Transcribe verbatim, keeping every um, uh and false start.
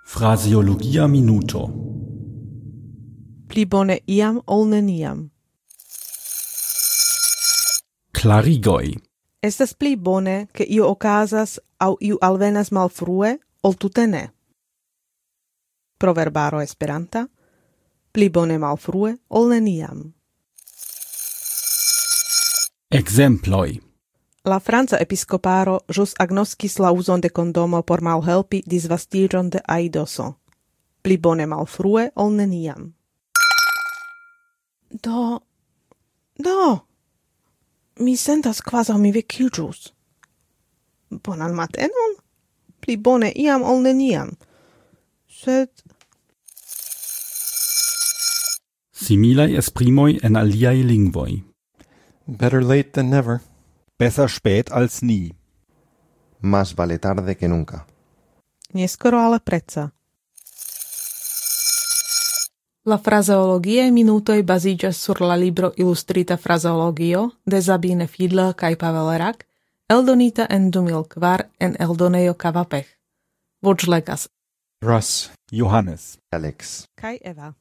Fraseologia minuto. Pli bone iam ol neniam. Klarigoj. Estas pli bone ke io okazas aŭ iu alvenas malfrue ol tute ne. Proverbaro esperanta. Pli bone malfrue ol neniam. Ekzemploj. La franca episkoparo ĵus agnoskis la uzon de kondomo por malhelpi disvastiĝon de aidoso. Pli bone malfrue ol neniam. Do, do, mi sentas kvazaŭ mi vekiĝus. Bonan matenon? Pli bone iam ol neniam. Sed Similaj esprimoj en aliaj lingvoj. Better late than never. Besser spät als nie. Más vale tarde que nunca. neskoro ale preca. La frazeologiae minutoj baziĝas sur la libro Ilustrita frazeologio de Sabine Fiedler kaj Pavel Rak, eldonita en du mil kvar en eldonejo Kavapech. Voĉlegas Russ. Johannes. Alex. kaj Eva.